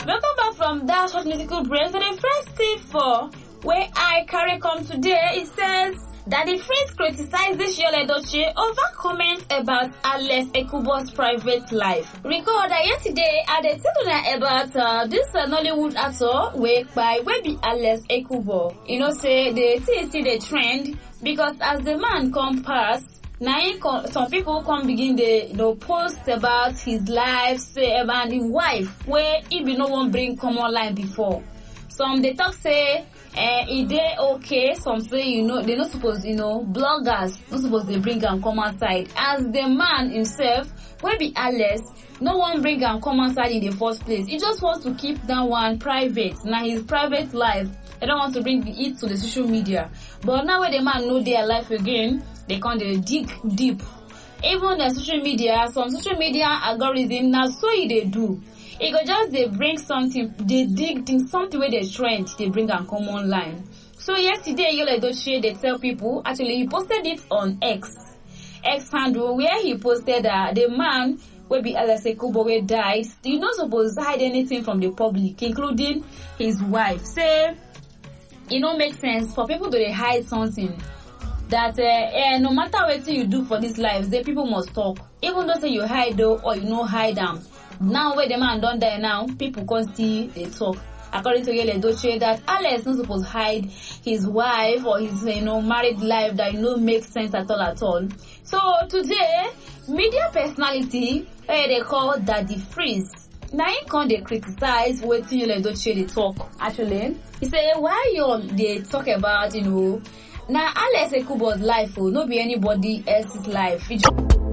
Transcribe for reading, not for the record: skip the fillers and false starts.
Welcome back from that short musical break. So the first tip for where I carry come today, it says that the Prince criticizes Yul Edochie over comments about Alex Ekubo's private life. Recall that yesterday I did tell about this Nollywood actor where be Alex Ekubo. You know, say the thing still the trend because as the man come past, now some people come begin the post about his life, say about his wife, where he be no one bring come online before. Some they talk say is they okay, some say they not supposed bloggers not supposed they bring and come outside. As the man himself, where be Alex, no one bring and come outside in the first place. He just wants to keep that one private. Now his private life, they don't want to bring it to the social media. But now when the man know their life again, they can't dig deep. Even the social media, some social media algorithm now so they do. It go just they bring something, they dig things, something where they trend, they bring and come online. So yesterday Yul Edochie they tell people, actually he posted it on X handle where he posted that the man will be Alex Ekubo where died. You're not supposed to hide anything from the public, including his wife. Say it don't make sense for people to hide something that no matter what you do for this life, the people must talk. Even though say you hide though or you hide them. Now where the man don't die now, people can't see they talk. According to Yul Edochie, that Alex not supposed to hide his wife or his married life that makes sense at all. So today, media personality they call Daddy Freeze. Now he can't they criticize what Yul Edochie they talk. Actually, he say why they talk about now Alex Ekubo's life will not be anybody else's life.